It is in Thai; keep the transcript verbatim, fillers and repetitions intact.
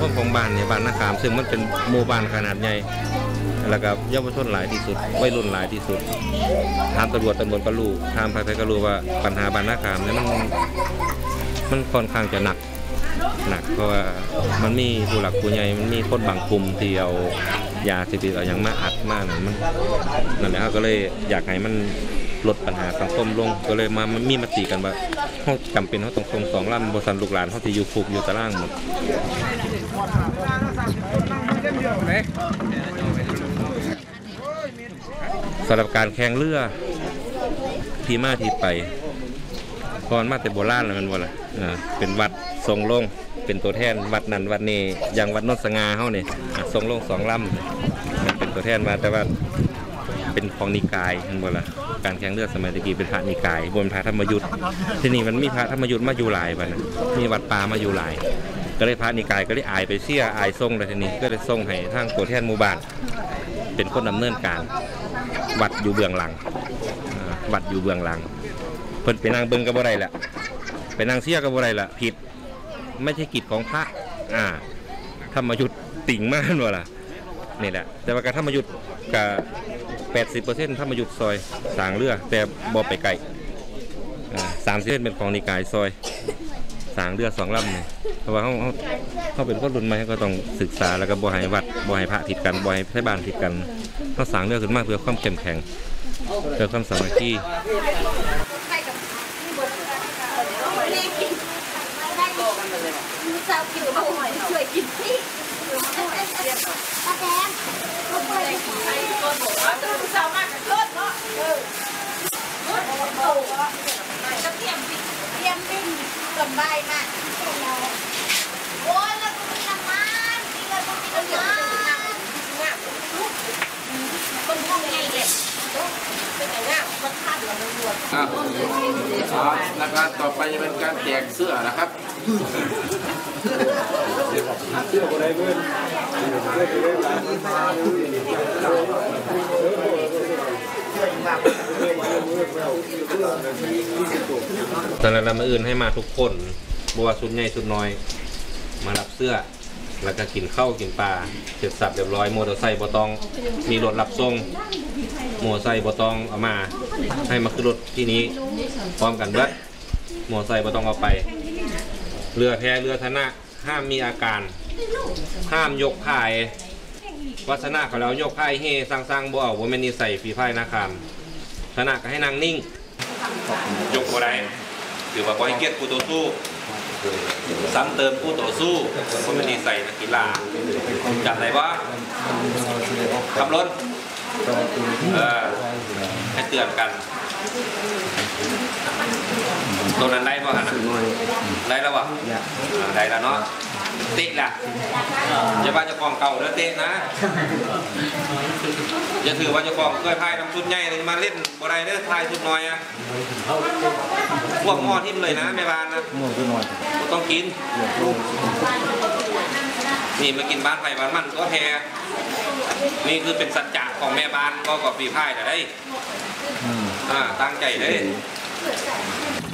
นของบ้านเนี่ยบ้านนาคามซึ่งมันเป็นหมู่บ้านขนาดใหญ่แล้วก็เยาวชนหลายที่สุดวัยรุ่นหลายที่สุดถามตำรวจตำรวจก็รู้ถามใครๆก็รู้ว่าปัญหาบ้านนาคามเนี่ยมันมันค่อนข้างจะหนักหนักเพราะว่ามันมีผู้หลักผู้ใหญ่มันมีคนบางกลุ่มที่เอายาเสพติดเอาอย่างมาอัดมานั่นมันนั่นแหละก็เลยอยากให้มันลดปัญหาสังคมลงก็เลยมามีมติกันว่าเขาจำเป็นเขาต้องส่งสองลำบริษัทลูกหลานเขาที่อยู่คุกอยู่ตารางหมดสำหรับการแข่งเรือที่มาที่ไปก่อนมาแต่โบราณแล้วมันว่าล่ะเป็นวัดทรงลงเป็นตัวแทนวัดนั้นวัดนี้อย่างวัดนนสง่าเฮานี่ทรงลงสองลำเป็นตัวแทนมาแต่ว่าเป็นของนิกายมันว่าล่ะการแข่งเรือสมัยตะกี้เป็นพระนิกายบนพระธรรมยุทธ์ที่นี่มันมีพระธรรมยุทธ์มาอยู่หลายวันมีวัดป่ามาอยู่หลายก็เลยพระนิกายก็เลยอายไปเสียอายทรงเลยทีนี้ก็เลยทรงให้ทางตัวแทนหมู่บ้านเป็นคนดำเนินการวัดอยู่เบื้องหลังวัดอยู่เบื้องหลังเพิ่นไปนั่งเบิ่งกับบ่ได้แหละไปนั่งเสียกับบ่ได้ละผิดไม่ใช่กิจของพระอ่าธรรมยุทธ์ติ่งมากว่าล่ะนี่แหละแต่ว่าการธรรมยุทธ์กับแปดสิบเปอร์เซ็นต์ธรรมยุทธ์ซอยสร้างเรือแต่บ่ไปไกลอ่าสามสิบเปอร์เซ็นต์เป็นของนิกายซอยสร้างเรือสองลำเนี่ยเพราะว่าเขาเขาเขาเป็นคนรุ่นใหม่ก็ต้องศึกษาแล้วก็บ่ให้วัดบ่ให้พระผิดกันบ่ให้ไทบ้านผิดกันเขาสร้างเรือขึ้นมาเพื่อความเข้มแข็งเพื่อความสามัคคีสาวกินข้าวหอยช่วยกินที่ป้าแดงก็ไปไอ้คนบอกว่าจะสาวมากกับรถเนาะเออรถโอ้โหจะเตรียมปิ้งเตรียมปิ้งสบายมากโอ้ยแล้วก็มีน้ำมันมีเงินก็มีน้ำมันคนห้องใหญ่เลยเป็นอย่างนี้มันคาดเราไม่รวมนะครับต่อไปจะเป็นการแจกเสื้อนะครับเสื้ออะไรเพื่อนตอนนั้นเรามาอื่นให้มาทุกคนบัวชุดใหญ่ชุดน้อยมารับเสื้อแล้วก็กินข้าวกินปลาเสร็จสับเรียบร้อยมอเตอร์ไซค์บอตองมีรถรับส่งมอเตอร์ไซค์บอตองเอามาให้มาขึ้นรถที่นี้พร้อมกันเบิดมอเตอร์ไซค์บอตองเอาไปเรือแพเรือธนะห้ามมีอาการห้ามยกพายวัฒนะเขาแล้วยกพายเฮสร้างๆบ่เอาว่าไม่นิสัยฝีพายนะครับธนะก็ให้นางนิ่งยกบ่ได้ถือว่าบ่ให้เกียรติผู้ต่อสู้ซ้ำเติมผู้ต่อสู้ว่าไม่นิสัยนักกีฬาจัดไหนวะขับรถเออให้เตือนกันตรงนั้นได้ป่ะฮะได้แล้ววะได้แล้วเนาะติดล่ะอย่าว่าจะกองเก่าแล้วเตะนะอย่าถือว่าจะกองเคยพายน้ำชุดใหญ่มาเล่นบ่ได้เด้อพายชุดน้อยอ่ะพวกหม้อทิ่มเลยนะแม่บ้านนะต้องกินนี่มากินบ้านไผ่บ้านมันก็แพ้นี่คือเป็นสัจจะของแม่บ้านก็กับปีพายแต่ได้อ่าตั้งใจเลย